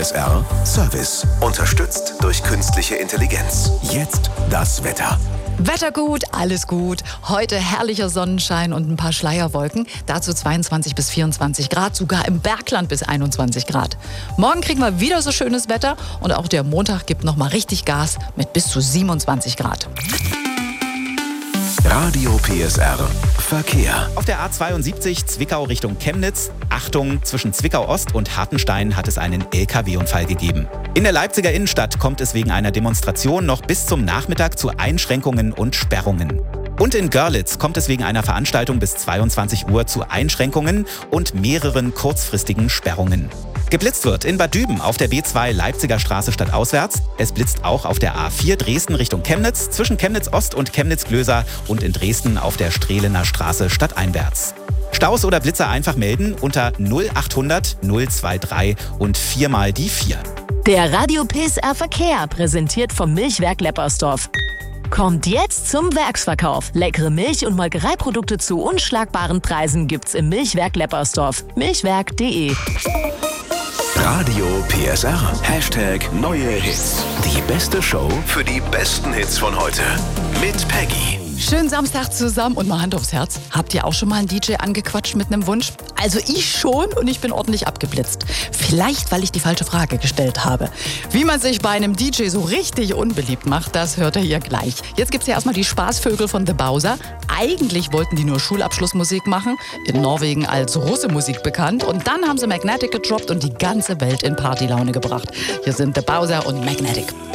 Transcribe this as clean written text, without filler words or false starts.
PSR Service. Unterstützt durch künstliche Intelligenz. Jetzt das Wetter. Wetter gut, alles gut. Heute herrlicher Sonnenschein und ein paar Schleierwolken. Dazu 22 bis 24 Grad, sogar im Bergland bis 21 Grad. Morgen kriegen wir wieder so schönes Wetter und auch der Montag gibt nochmal richtig Gas mit bis zu 27 Grad. Radio PSR Verkehr. Auf der A72 Zwickau Richtung Chemnitz. Achtung, zwischen Zwickau-Ost und Hartenstein hat es einen LKW-Unfall gegeben. In der Leipziger Innenstadt kommt es wegen einer Demonstration noch bis zum Nachmittag zu Einschränkungen und Sperrungen. Und in Görlitz kommt es wegen einer Veranstaltung bis 22 Uhr zu Einschränkungen und mehreren kurzfristigen Sperrungen. Geblitzt wird in Bad Düben auf der B2 Leipziger Straße stadtauswärts. Es blitzt auch auf der A4 Dresden Richtung Chemnitz, zwischen Chemnitz Ost und Chemnitz Glöser und in Dresden auf der Strehlener Straße stadteinwärts. Staus oder Blitzer einfach melden unter 0800 023 und 4 mal die 4. Der Radio PSR Verkehr, präsentiert vom Milchwerk Leppersdorf. Kommt jetzt zum Werksverkauf. Leckere Milch- und Molkereiprodukte zu unschlagbaren Preisen gibt's im Milchwerk Leppersdorf. Milchwerk.de. Radio PSR. Hashtag neue Hits. Die beste Show für die besten Hits von heute. Mit Peggy. Schönen Samstag zusammen und mal Hand aufs Herz. Habt ihr auch schon mal einen DJ angequatscht mit einem Wunsch? Also ich schon und ich bin ordentlich abgeblitzt. Vielleicht, weil ich die falsche Frage gestellt habe. Wie man sich bei einem DJ so richtig unbeliebt macht, das hört ihr hier gleich. Jetzt gibt's ja erstmal die Spaßvögel von The Bowser. Eigentlich wollten die nur Schulabschlussmusik machen, in Norwegen als Russemusik bekannt. Und dann haben sie Magnetic gedroppt und die ganze Welt in Partylaune gebracht. Hier sind The Bowser und Magnetic.